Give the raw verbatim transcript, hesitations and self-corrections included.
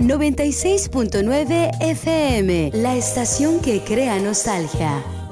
noventa y seis punto nueve F M, la estación que crea nostalgia.